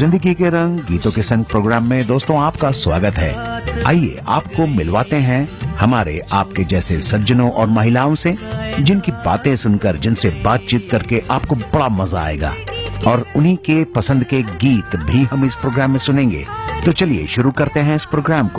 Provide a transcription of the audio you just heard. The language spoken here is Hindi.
जिंदगी के रंग गीतों के संग प्रोग्राम में दोस्तों आपका स्वागत है। आइए आपको मिलवाते हैं हमारे आपके जैसे सज्जनों और महिलाओं से, जिनकी बातें सुनकर, जिनसे बातचीत करके आपको बड़ा मजा आएगा और उन्हीं के पसंद के गीत भी हम इस प्रोग्राम में सुनेंगे। तो चलिए शुरू करते हैं इस प्रोग्राम को।